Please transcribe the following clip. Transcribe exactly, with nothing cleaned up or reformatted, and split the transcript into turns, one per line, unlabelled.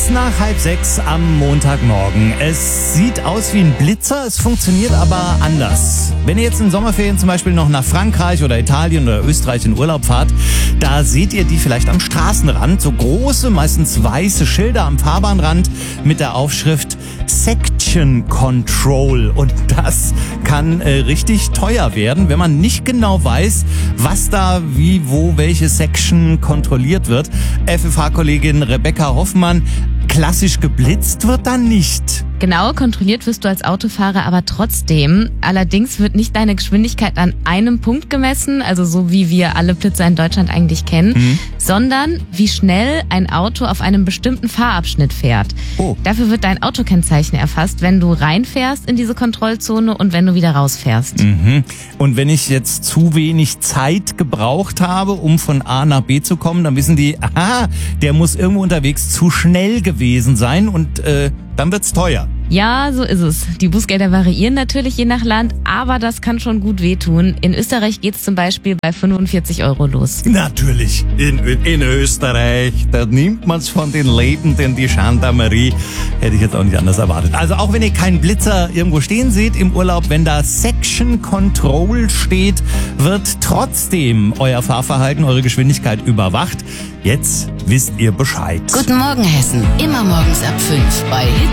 Kurz nach halb sechs am Montagmorgen. Es sieht aus wie ein Blitzer, es funktioniert aber anders. Wenn ihr jetzt in Sommerferien zum Beispiel noch nach Frankreich oder Italien oder Österreich in Urlaub fahrt, da seht ihr die vielleicht am Straßenrand. So große, meistens weiße Schilder am Fahrbahnrand mit der Aufschrift Section Control. Und das kann äh, richtig teuer werden, wenn man nicht genau weiß, was da wie, wo, welche Section kontrolliert wird. F F H-Kollegin Rebecca Hoffmann, klassisch geblitzt wird da nicht.
Genau, kontrolliert wirst du als Autofahrer aber trotzdem. Allerdings wird nicht deine Geschwindigkeit an einem Punkt gemessen, also so wie wir alle Blitzer in Deutschland eigentlich kennen, mhm. sondern wie schnell ein Auto auf einem bestimmten Fahrabschnitt fährt. Oh. Dafür wird dein Autokennzeichen erfasst, wenn du reinfährst in diese Kontrollzone und wenn du wieder rausfährst.
Mhm. Und wenn ich jetzt zu wenig Zeit gebraucht habe, um von A nach B zu kommen, dann wissen die, aha, der muss irgendwo unterwegs zu schnell gewesen sein und äh, dann wird's teuer.
Ja, so ist es. Die Bußgelder variieren natürlich je nach Land, aber das kann schon gut wehtun. In Österreich geht's zum Beispiel bei fünfundvierzig Euro los.
Natürlich, in, in Österreich, da nimmt man's von den Lebenden, die Gendarmerie. Hätte ich jetzt auch nicht anders erwartet. Also auch wenn ihr keinen Blitzer irgendwo stehen seht im Urlaub, wenn da Section Control steht, wird trotzdem euer Fahrverhalten, eure Geschwindigkeit überwacht. Jetzt wisst ihr Bescheid.
Guten Morgen Hessen, immer morgens ab fünf bei Hit